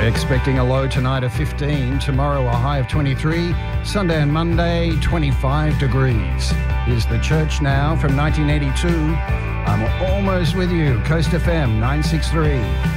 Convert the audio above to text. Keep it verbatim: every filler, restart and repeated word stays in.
Expecting a low tonight of fifteen, tomorrow a high of twenty-three, Sunday and Monday twenty-five degrees. Here's The Church Now from nineteen eighty-two. I'm almost with you, Coast F M nine six three.